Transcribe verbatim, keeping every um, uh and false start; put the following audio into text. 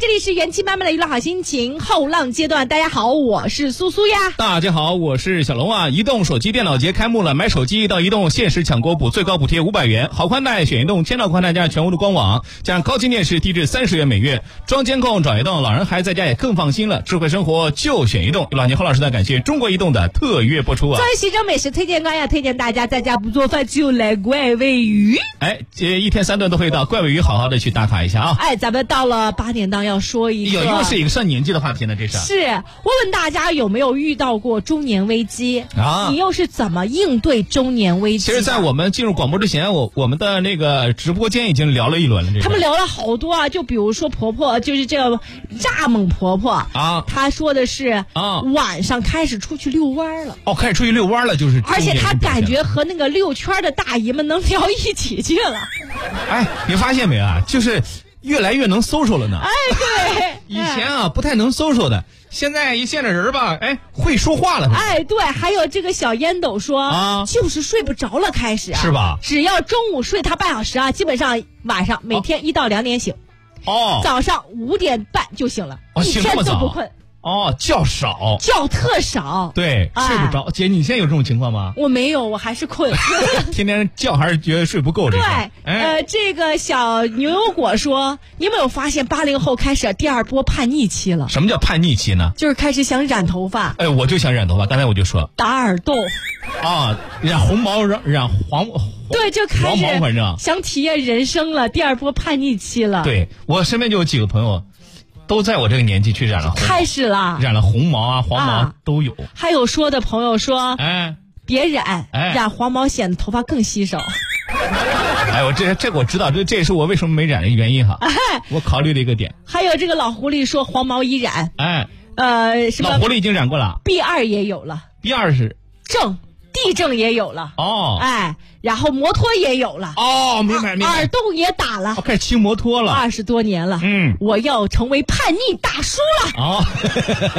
里是元气满满的娱乐好心情后浪阶段，大家好，我是苏苏呀。 大家好，我是小龙啊。移动手机电脑节开幕了，买手机到移动限时抢国补，最高补贴五百元，好宽带选移动，千兆宽带加上全屋的官网，加上高清电视低至三十元每月，装监控找移动，老人孩子在家也更放心了。智慧生活就选移动。老年后老师的感谢中国移动的特约播出啊。 作为西征美食推荐官呀，推荐大家在家不做饭就来怪味鱼。 哎，这一天三顿都会到怪味鱼，好好的去打卡一下啊。 哎，咱们到了八点档要说一个， 有又是一个上年纪的话题呢，这是。 是，我问大家有没有遇到过中年危机啊？你又是怎么应对中年危机？ 其实，在我们进入广播之前，我我们的那个直播间已经聊了一轮了。这他们聊了好多啊，就比如说婆婆，就是这个蚱蜢婆婆啊，她说的是啊，晚上开始出去遛弯了。 哦，开始出去遛弯了，就是。 而且她感觉和那个遛圈的大姨们能聊一起去了。 哎，你发现没啊？就是越来越能social了呢。 哎，对， 以前啊不太能social的，现在一见着人吧，哎，会说话了。 哎，对，还有这个小烟斗说啊，就是睡不着了，开始、啊、 是吧？ 只要中午睡他半小时啊，基本上晚上每天一到两点醒， 哦， 早上五点半就醒了， 哦， 一天都不困。 哦，觉少， 觉特少， 对，哎、睡不着。姐，你现在有这种情况吗？ 我没有，我还是困。 天天觉还是觉得睡不够。 对， 哎、 呃，这个小牛油果说，你有没有发现八零后开始第二波叛逆期了？ 什么叫叛逆期呢？ 就是开始想染头发。 哎，我就想染头发，刚才我就说打耳洞。 啊，染红毛，染染黄， 对，就开始黄毛，反正想体验人生了，第二波叛逆期了。 对，我身边就有几个朋友。都在我这个年纪去染了红毛， 开始了， 染了红毛啊、黄毛、啊、都有。 还有说的朋友说， 哎， 别染， 哎， 染黄毛显得头发更稀少。 哎，我这这个我知道，这这也是我为什么没染的原因哈。哎，我考虑了一个点。 还有这个老狐狸说黄毛已染， 哎， 呃，什么？ 老狐狸已经染过了 ，B 二也有了 ，B 二是正。地正也有了哦， 哎，然后摩托也有了哦，明白明白， 耳洞也打了， 我开始骑摩托了， 二十多年了， 嗯， 我要成为叛逆大叔了哦。